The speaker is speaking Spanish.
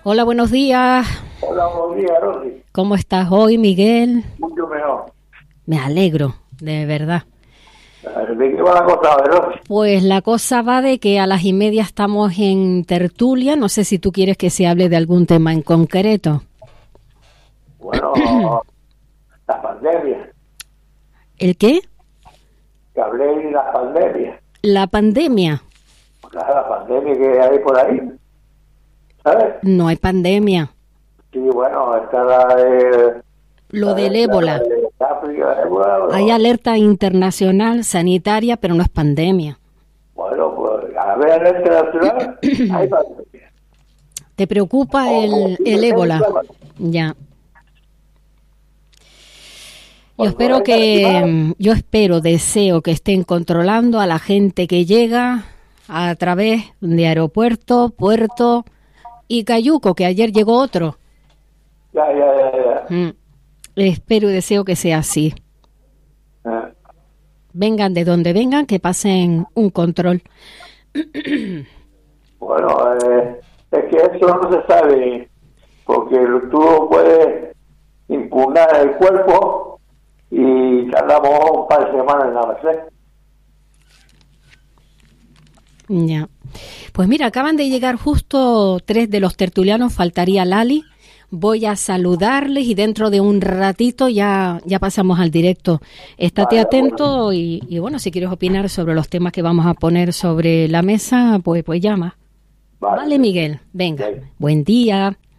Hola, buenos días. Hola, buenos días, Rosy. ¿Cómo estás hoy, Miguel? Mucho mejor. Me alegro, de verdad. ¿De qué va la cosa, Rosy? Pues la cosa va de que a las 1:30 estamos en tertulia. No sé si tú quieres que se hable de algún tema en concreto. Bueno, la pandemia. ¿El qué? Que hablé de la pandemia. La pandemia. Claro, la pandemia que hay por ahí. ¿Sabes? No hay pandemia. Sí, bueno, está la de... Lo del ébola. La de África, el ébola, Hay alerta internacional sanitaria, pero no es pandemia. Bueno, pues a ver, alerta nacional, hay pandemia. ¿Te preocupa el ébola? Ya. Deseo que estén controlando a la gente que llega a través de aeropuerto, puerto y Cayuco, que ayer llegó otro. Ya. Espero y deseo que sea así. Vengan de donde vengan, que pasen un control. Bueno, es que eso no se sabe, porque tú puedes impugnar el cuerpo y tardamos un par de semanas en la base. Ya. Pues mira, acaban de llegar justo 3 de los tertulianos, faltaría Lali. Voy a saludarles y dentro de un ratito ya pasamos al directo. Estate atento bueno. Y bueno, si quieres opinar sobre los temas que vamos a poner sobre la mesa, pues llama. Vale, Miguel. Venga, buen día.